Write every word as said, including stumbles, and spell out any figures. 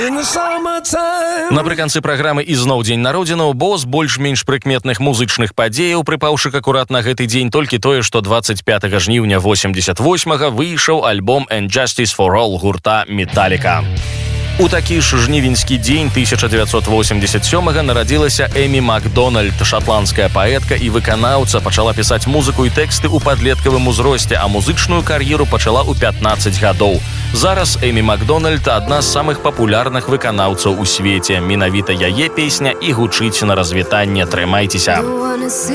Напрыканцы праграмы ізноў дзень народзінаў, бо з больш-менш прыкметных музычных падзеяў, прыпаўшы акурат на гэты дзень толькі тое, што дваццаць пятага жніўня восемьдесят восьмага выйшаў альбом «And Justice for All» гурта «Металлика». У такі ж жнівеньскі дзень тысяча дзевяцьсот восемьдесят сёмага нарадзілася Эмі Макдональд, шатландская паэтка і выканаўца, пачала пісаць музыку і тэксты ў падлеткавым узросце, а музычную кар'еру пачала ў пятнаццаць гадоў. Зараз Эмі Макдональд адна з самых папулярных выканаўцаў у свеце. Менавіта яе песня і гучыць на развітанне. Трымайцеся!